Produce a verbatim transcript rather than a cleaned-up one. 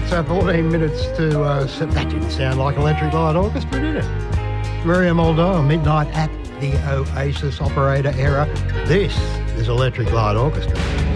So fourteen minutes to, uh, se- that didn't sound like Electric Light Orchestra, did it? Maria Muldoon, Midnight at the Oasis Operator Era. This is Electric Light Orchestra.